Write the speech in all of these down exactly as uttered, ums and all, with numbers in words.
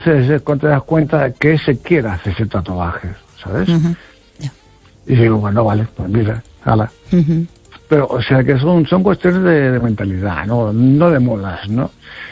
entonces es cuando te das cuenta que ese quiere hacer ese tatuaje, ¿sabes? Uh-huh. Yeah. Y digo, bueno, vale, pues mira, hala. Uh-huh. Pero, o sea, que son son cuestiones de, de mentalidad, no no de modas, ¿no?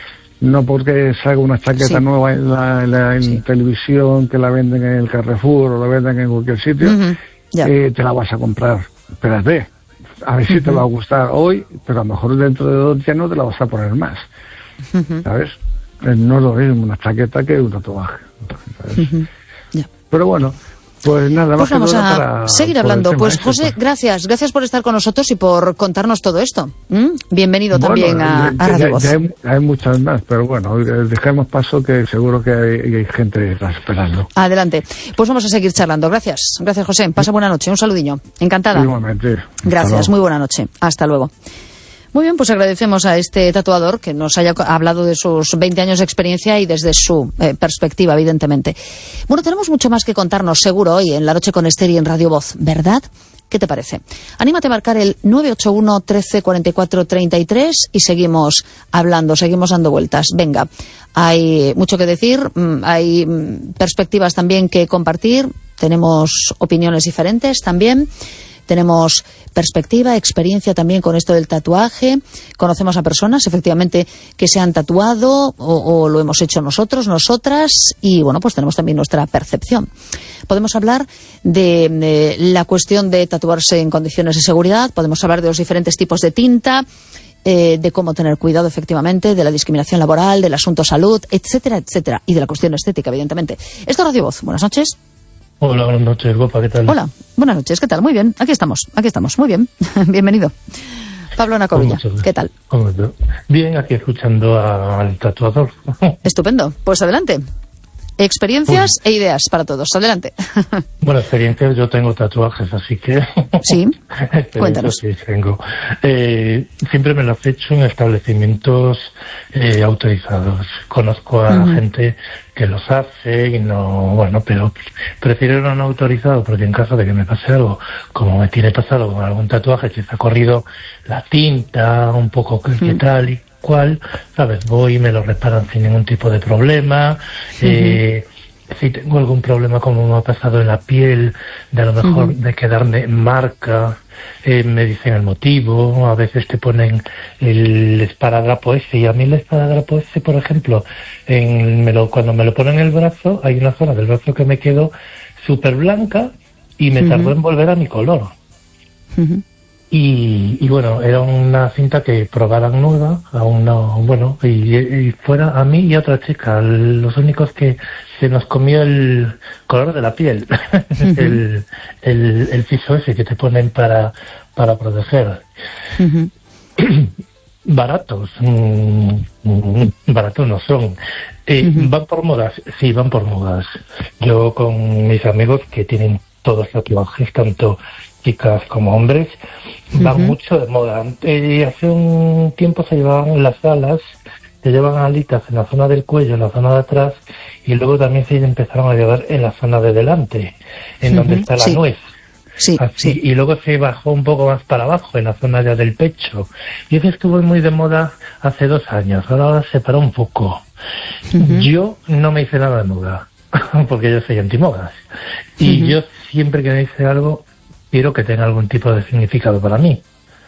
No porque salga una chaqueta sí. nueva en, la, en, la, en sí. televisión, que la venden en el Carrefour o la venden en cualquier sitio, uh-huh. yeah. eh, te la vas a comprar. Espérate, a ver uh-huh. si te va a gustar hoy, pero a lo mejor dentro de dos días no te la vas a poner más, uh-huh. ¿sabes? No es lo mismo una chaqueta que un tatuaje, ¿sabes? Uh-huh. Yeah. Pero bueno, pues nada, pues más vamos a para, seguir hablando. Pues José, pues. gracias, gracias por estar con nosotros y por contarnos todo esto. ¿Mm? Bienvenido bueno, también a, a Radio Voz. Ya, ya hay, hay muchas más, pero bueno, dejemos paso que seguro que hay, hay gente esperando. Adelante. Pues vamos a seguir charlando. Gracias, gracias José. Pasa buena noche, un saludillo. Encantada. Igualmente. Gracias, muy buena noche. Hasta luego. Muy bien, pues agradecemos a este tatuador que nos haya hablado de sus veinte años de experiencia y desde su eh, perspectiva, evidentemente. Bueno, tenemos mucho más que contarnos, seguro, hoy en La Noche con Ester y en Radio Voz, ¿verdad? ¿Qué te parece? Anímate a marcar el nueve ocho uno, trece, cuarenta y cuatro, treinta y tres y seguimos hablando, seguimos dando vueltas. Venga, hay mucho que decir, hay perspectivas también que compartir, tenemos opiniones diferentes también. Tenemos perspectiva, experiencia también con esto del tatuaje. Conocemos a personas, efectivamente, que se han tatuado o, o lo hemos hecho nosotros, nosotras. Y, bueno, pues tenemos también nuestra percepción. Podemos hablar de, de la cuestión de tatuarse en condiciones de seguridad. Podemos hablar de los diferentes tipos de tinta, eh, de cómo tener cuidado, efectivamente, de la discriminación laboral, del asunto salud, etcétera, etcétera. Y de la cuestión estética, evidentemente. Esto es Radio Voz. Buenas noches. Hola, buenas noches, guapa, ¿qué tal? Hola, buenas noches, ¿qué tal? Muy bien, aquí estamos, aquí estamos, muy bien. Bienvenido. Pablo Nacorulla, ¿qué tal? Bien, aquí escuchando al tatuador. Estupendo, pues adelante. Experiencias Uy. e ideas para todos, adelante. Bueno, experiencias, yo tengo tatuajes, así que... Sí, cuéntanos. Sí, tengo. Eh, siempre me los he hecho en establecimientos eh, autorizados. Conozco a uh-huh. gente que los hace y no... Bueno, pero prefiero no autorizado porque en caso de que me pase algo, como me tiene pasado con algún tatuaje, que se ha corrido la tinta, un poco que uh-huh. tal y cual, ¿sabes? Voy y me lo reparan sin ningún tipo de problema. Uh-huh. Eh, si tengo algún problema como me ha pasado en la piel, de a lo mejor uh-huh. de quedarme marca, eh, me dicen el motivo, a veces te ponen el esparadrapo ese, y a mí el esparadrapo ese, por ejemplo, en, me lo, cuando me lo ponen en el brazo, hay una zona del brazo que me quedó súper blanca y me uh-huh. tardó en volver a mi color. Uh-huh. Y, y bueno, era una cinta que probaran nueva, aún no, bueno, y, y fuera a mí y a otra chica, los únicos que se nos comió el color de la piel, uh-huh. el, el, el piso ese que te ponen para, para proteger. Uh-huh. Baratos, mmm, baratos no son. Eh, uh-huh. ¿Van por modas? Sí, van por modas. Yo con mis amigos que tienen todos los tatuajes, tanto chicas como hombres, van uh-huh. mucho de moda. Eh, hace un tiempo se llevaban las alas, se llevaban alitas en la zona del cuello, en la zona de atrás, y luego también se empezaron a llevar en la zona de delante, en uh-huh. donde está la sí. nuez. Sí, Así, sí. Y luego se bajó un poco más para abajo, en la zona ya del pecho. Y eso estuvo muy de moda hace dos años, ahora se paró un poco. Uh-huh. Yo no me hice nada de moda, porque yo soy antimodas. Y uh-huh. yo siempre que me hice algo, quiero que tenga algún tipo de significado para mí.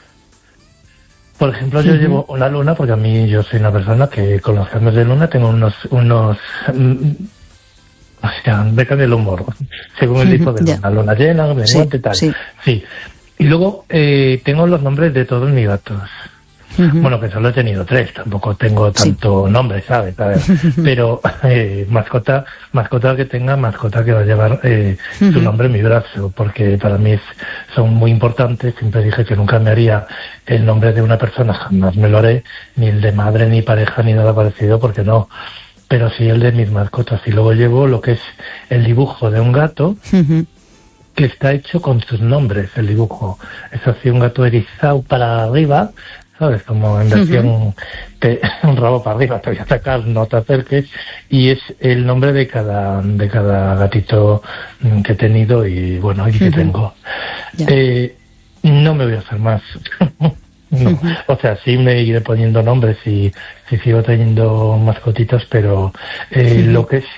Por ejemplo, yo uh-huh. llevo una luna porque a mí yo soy una persona que con los cambios de luna tengo unos... unos mm, o sea, me cambia el humor, según el tipo de luna. Yeah. Luna llena, menguante, sí, tal. Sí. sí. Y luego eh, tengo los nombres de todos mis gatos. Uh-huh. Bueno, que solo he tenido tres, tampoco tengo tanto sí. nombre, ¿sabes? A ver, pero eh, mascota, mascota que tenga, mascota que va a llevar eh, uh-huh. su nombre en mi brazo, porque para mí es, son muy importantes. Siempre dije que nunca me haría el nombre de una persona, jamás me lo haré, ni el de madre, ni pareja, ni nada parecido, porque no. Pero sí el de mis mascotas. Y luego llevo lo que es el dibujo de un gato, uh-huh. que está hecho con sus nombres, el dibujo. Es así, un gato erizado para arriba, ¿sabes? Como en versión uh-huh. te, un rabo para arriba, te voy a atacar, no te acerques. Y es el nombre de cada de cada gatito que he tenido y, bueno, y que uh-huh. tengo. Yeah. Eh, no me voy a hacer más. No, uh-huh. o sea, sí me iré poniendo nombres y si sigo teniendo mascotitas, pero eh, uh-huh. lo que es